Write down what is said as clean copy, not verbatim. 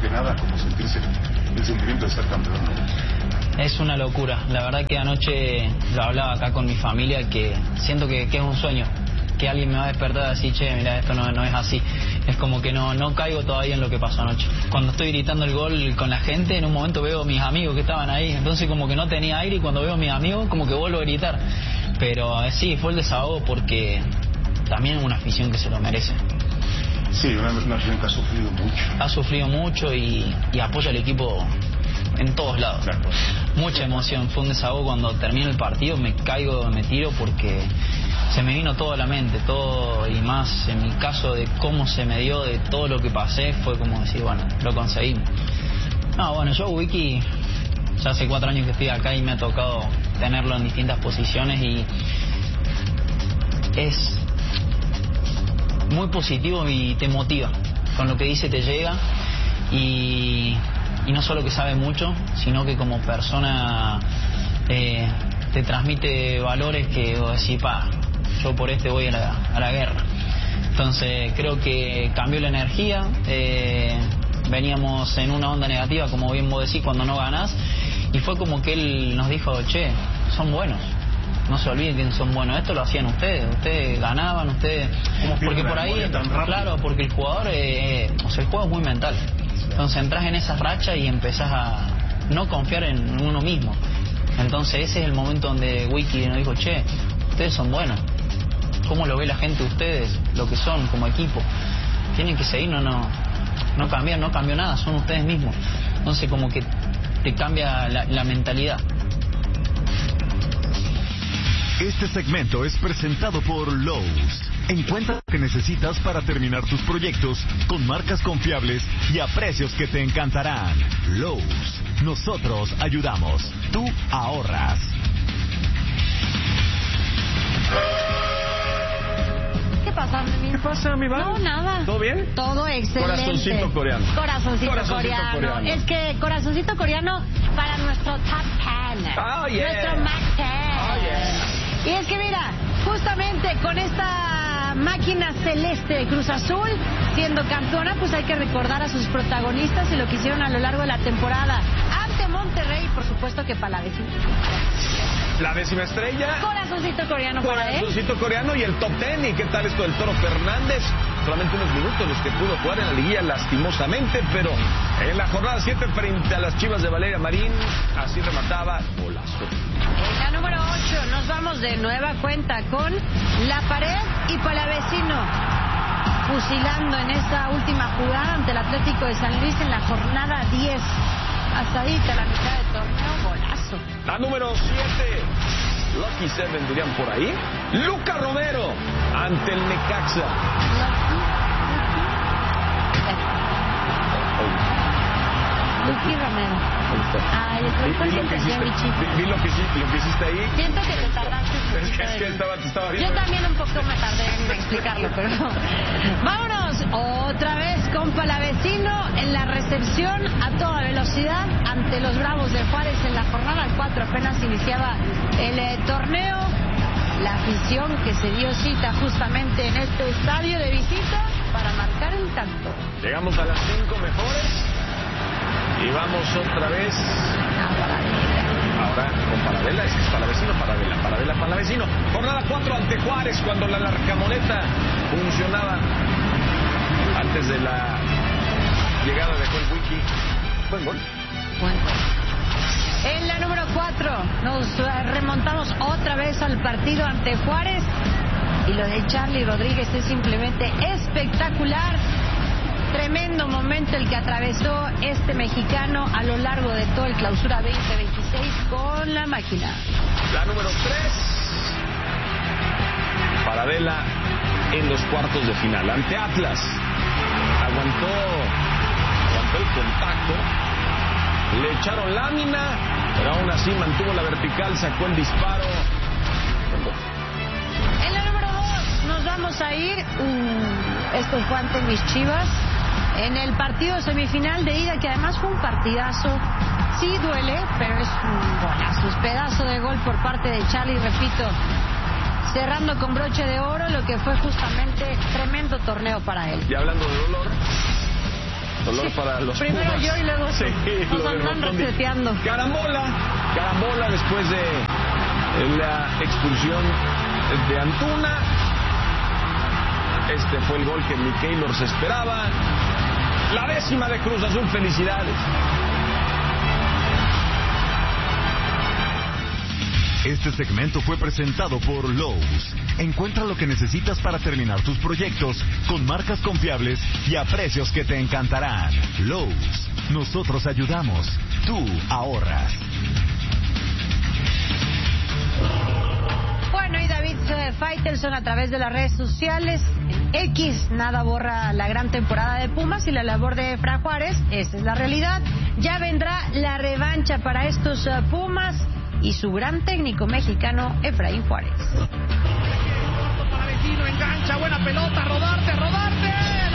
que nada como sentirse el sentimiento de ser campeón, ¿no? Es una locura. La verdad que anoche lo hablaba acá con mi familia, que siento que es un sueño. Que alguien me va a despertar y decir, che, mira, esto no es así. Es como que no caigo todavía en lo que pasó anoche. Cuando estoy gritando el gol con la gente, en un momento veo a mis amigos que estaban ahí. Entonces como que no tenía aire, y cuando veo a mis amigos como que vuelvo a gritar. Pero sí, fue el desahogo porque también es una afición que se lo merece. Sí, una afición que ha sufrido mucho. Ha sufrido mucho y apoya al equipo en todos lados. Claro. Mucha emoción. Fue un desahogo cuando termina el partido, me caigo, me tiro porque se me vino todo a la mente, todo, y más en mi caso de cómo se me dio, de todo lo que pasé, fue como decir, bueno, lo conseguimos. No, bueno, yo Wiki ya hace 4 años que estoy acá y me ha tocado tenerlo en distintas posiciones y es muy positivo y te motiva. Con lo que dice te llega y no solo que sabe mucho, sino que como persona te transmite valores que vos decís, yo por voy a la guerra. Entonces creo que cambió la energía. Veníamos en una onda negativa, como bien vos decís, cuando no ganás, y fue como que él nos dijo, che, son buenos, no se olviden que son buenos. Esto lo hacían ustedes ganaban, ustedes, porque por ahí, claro, porque el jugador, o sea, el juego es muy mental. Entonces entras en esas rachas y empezás a no confiar en uno mismo. Entonces ese es el momento donde Wiki nos dijo, che, ustedes son buenos. ¿Cómo lo ve la gente de ustedes? Lo que son como equipo. Tienen que seguir, no cambiar, no cambió nada, son ustedes mismos. Entonces como que te cambia la mentalidad. Este segmento es presentado por Lowe's. Encuentra lo que necesitas para terminar tus proyectos con marcas confiables y a precios que te encantarán. Lowe's. Nosotros ayudamos. Tú ahorras. ¿Qué pasa, Mimi? ¿Qué pasa, mi Val? No, nada. ¿Todo bien? Todo excelente. Corazoncito coreano. Corazoncito coreano. Es que corazoncito coreano para nuestro top 10. Oh, yeah. Nuestro Mac 10. Oh, yeah. Y es que mira, justamente con esta máquina celeste de Cruz Azul siendo campeona, pues hay que recordar a sus protagonistas y lo que hicieron a lo largo de la temporada ante Monterrey, por supuesto que para la vecina. La 10ª estrella. Corazoncito coreano para él. Corazoncito coreano y el top 10. ¿Y qué tal esto del Toro Fernández? Solamente unos minutos los que pudo jugar en la liguilla lastimosamente, pero en la jornada 7 frente a las Chivas de Valeria Marín, así remataba golazo. En la número 8 nos vamos de nueva cuenta con La Pared y Palavecino, fusilando en esta última jugada ante el Atlético de San Luis en la jornada 10. Pasadita la mitad del torneo, golazo. La número 7, Lucky 7 dirían por ahí, Luca Romero ante el Necaxa. Lucky Romero. Ay, Vi lo que hiciste ahí. Siento que te tardaste. Es que te estaba viendo. Yo también un poco me tardé en explicarlo, pero vámonos otra vez con Palavecino en la recepción a toda velocidad ante los Bravos de Juárez en la jornada 4. Apenas iniciaba el torneo. La afición que se dio cita justamente en este estadio de visita para marcar el tanto. Llegamos a las 5 mejores y vamos otra vez. Ahora con Palavela, es que es Palavecino. Jornada 4 ante Juárez, cuando la Larcamoneta funcionaba antes de la llegada de Joel Wiki. Buen gol. Bueno. En la número 4 nos remontamos otra vez al partido ante Juárez y lo de Charly Rodríguez es simplemente espectacular. Tremendo momento el que atravesó este mexicano a lo largo de todo el Clausura 2026 con la máquina. La número 3, Paravela en los cuartos de final ante Atlas. Aguantó el contacto, le echaron lámina, pero aún así mantuvo la vertical, sacó el disparo. En la número 2 nos vamos a ir. Esto fue ante mis Chivas en el partido semifinal de ida, que además fue un partidazo. Sí duele, pero es un golazo, es pedazo de gol por parte de Charly, repito, cerrando con broche de oro lo que fue justamente tremendo torneo para él. Y hablando de dolor, Dolor para los Primero Pumas. yo y luego sí, nos andan reseteando. Carambola después de la expulsión de Antuna. Este fue el gol que Miquelor se esperaba. La 10ª de Cruz Azul, felicidades. Este segmento fue presentado por Lowe's. Encuentra lo que necesitas para terminar tus proyectos con marcas confiables y a precios que te encantarán. Lowe's. Nosotros ayudamos. Tú ahorras. Bueno, y David Faitelson a través de las redes sociales, en X, nada borra la gran temporada de Pumas y la labor de Fran Juárez. Esa es la realidad. Ya vendrá la revancha para estos Pumas y su gran técnico mexicano, Efraín Juárez. Para Vecino, engancha, buena pelota, Rodarte.